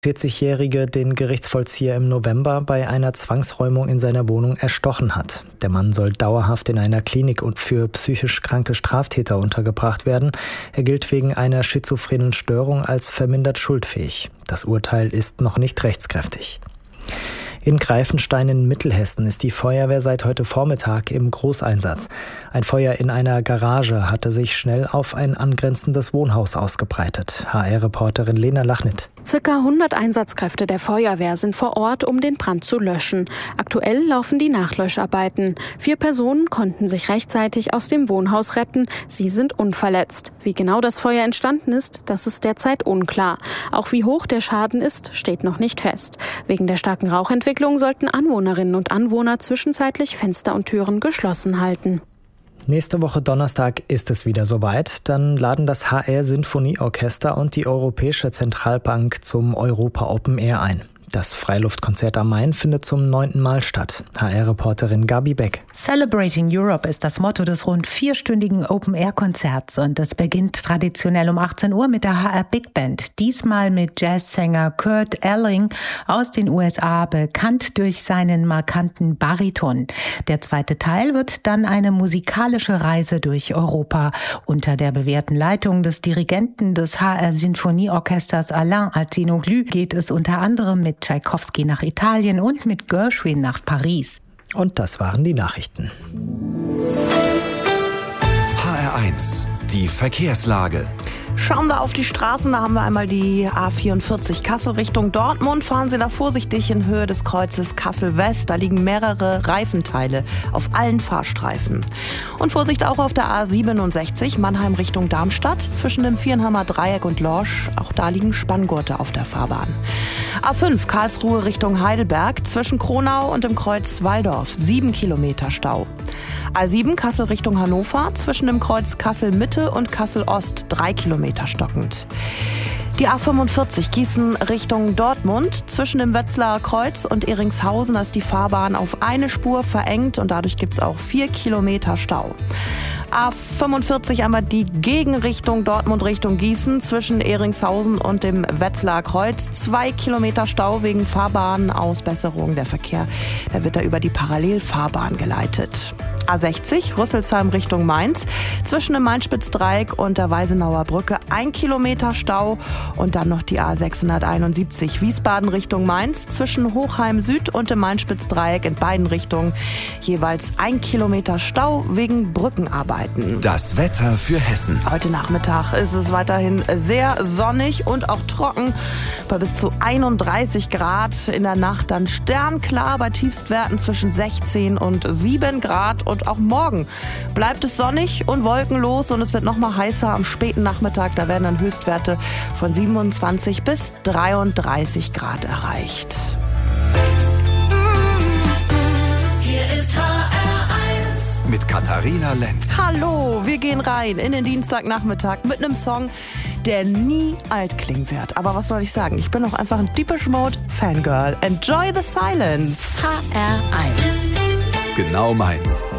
40-Jährige den Gerichtsvollzieher im November bei einer Zwangsräumung in seiner Wohnung erstochen hat. Der Mann soll dauerhaft in einer Klinik und für psychisch kranke Straftäter untergebracht werden. Er gilt wegen einer schizophrenen Störung als vermindert schuldfähig. Das Urteil ist noch nicht rechtskräftig. In Greifenstein in Mittelhessen ist die Feuerwehr seit heute Vormittag im Großeinsatz. Ein Feuer in einer Garage hatte sich schnell auf ein angrenzendes Wohnhaus ausgebreitet. HR-Reporterin Lena Lachnit. Circa 100 Einsatzkräfte der Feuerwehr sind vor Ort, um den Brand zu löschen. Aktuell laufen die Nachlöscharbeiten. 4 Personen konnten sich rechtzeitig aus dem Wohnhaus retten. Sie sind unverletzt. Wie genau das Feuer entstanden ist, das ist derzeit unklar. Auch wie hoch der Schaden ist, steht noch nicht fest. Wegen der starken Rauchentwicklung sollten Anwohnerinnen und Anwohner zwischenzeitlich Fenster und Türen geschlossen halten. Nächste Woche Donnerstag ist es wieder soweit. Dann laden das HR Sinfonieorchester und die Europäische Zentralbank zum Europa Open Air ein. Das Freiluftkonzert am Main findet zum 9. Mal statt. HR-Reporterin Gabi Beck. Celebrating Europe ist das Motto des rund 4-stündigen Open-Air-Konzerts und es beginnt traditionell um 18 Uhr mit der HR Big Band. Diesmal mit Jazzsänger Kurt Elling aus den USA, bekannt durch seinen markanten Bariton. Der zweite Teil wird dann eine musikalische Reise durch Europa. Unter der bewährten Leitung des Dirigenten des HR Sinfonieorchesters Alain Artinoglu geht es unter anderem mit Tschaikowski nach Italien und mit Gershwin nach Paris. Und das waren die Nachrichten. HR1, die Verkehrslage. Schauen wir auf die Straßen, da haben wir einmal die A44 Kassel Richtung Dortmund. Fahren Sie da vorsichtig in Höhe des Kreuzes Kassel-West. Da liegen mehrere Reifenteile auf allen Fahrstreifen. Und Vorsicht auch auf der A67 Mannheim Richtung Darmstadt. Zwischen dem Viernheimer Dreieck und Lorsch, auch da liegen Spanngurte auf der Fahrbahn. A5 Karlsruhe Richtung Heidelberg. Zwischen Kronau und dem Kreuz Walldorf 7 Kilometer Stau. A7 Kassel Richtung Hannover. Zwischen dem Kreuz Kassel-Mitte und Kassel-Ost 3 Kilometer stockend. Die A45 Gießen Richtung Dortmund. Zwischen dem Wetzlarer Kreuz und Eringshausen ist die Fahrbahn auf eine Spur verengt und dadurch gibt es auch 4 Kilometer Stau. A45 einmal die Gegenrichtung Dortmund Richtung Gießen zwischen Eringshausen und dem Wetzlarer Kreuz. 2 Kilometer Stau wegen Fahrbahnaussbesserung. Der Verkehr, der wird da über die Parallelfahrbahn geleitet. A60 Rüsselsheim Richtung Mainz. Zwischen dem Main-Spitz-Dreieck und der Weisenauer Brücke 1 Kilometer Stau. Und dann noch die A671 Wiesbaden Richtung Mainz. Zwischen Hochheim Süd und dem Main-Spitz-Dreieck in beiden Richtungen jeweils 1 Kilometer Stau wegen Brückenarbeiten. Das Wetter für Hessen. Heute Nachmittag ist es weiterhin sehr sonnig und auch trocken bei bis zu 31 Grad. In der Nacht dann sternklar bei Tiefstwerten zwischen 16 und 7 Grad. Und auch morgen bleibt es sonnig und wolkenlos und es wird noch mal heißer am späten Nachmittag. Da werden dann Höchstwerte von 27 bis 33 Grad erreicht. Hier ist HR1 mit Katharina Lenz. Hallo, wir gehen rein in den Dienstagnachmittag mit einem Song, der nie alt klingen wird. Aber was soll ich sagen? Ich bin auch einfach ein Depeche Mode Fangirl. Enjoy the silence. HR1 Genau meins.